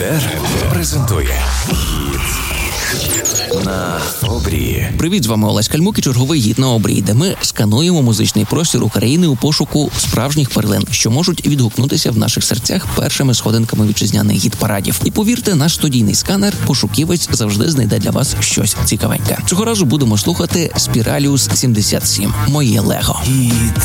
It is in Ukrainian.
РПР презентує «Гід на обрії». Привіт, з вами Олесь Кальмук і черговий «Гід на обрії», де ми скануємо музичний простір України у пошуку справжніх перлин, що можуть відгукнутися в наших серцях першими сходинками вітчизняних гід-парадів. І повірте, наш студійний сканер «Пошуківець» завжди знайде для вас щось цікавеньке. Цього разу будемо слухати Spiralius 77 «Моє Лего». «Гід